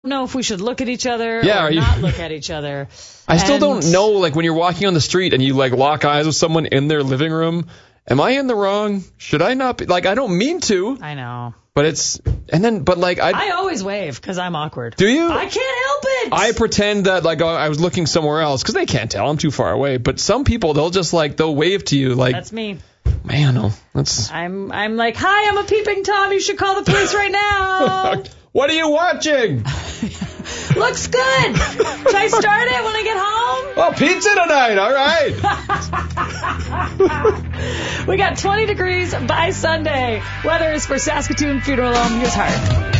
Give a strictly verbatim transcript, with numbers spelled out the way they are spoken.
know if we should look at each other Yeah, or are you- not look at each other. I still And- don't know, like, when you're walking on the street and you, like, lock eyes with someone in their living room, am I in the wrong? Should I not be? Like, I don't mean to, I know. but it's, and then, but, like, I, I always wave because I'm awkward. do you? I can't help it. I pretend that, like, I was looking somewhere else, because they can't tell, I'm too far away, but some people, they'll just, like, they'll wave to you, like, That's me. man, oh, that's, I'm I'm like, hi, I'm a peeping Tom. You should call the police right now. what are you watching? Looks good. Should I start it when I get home? Oh, pizza tonight, all right. We got twenty degrees by Sunday. Weather is for Saskatoon Funeral Home. Here's Hart.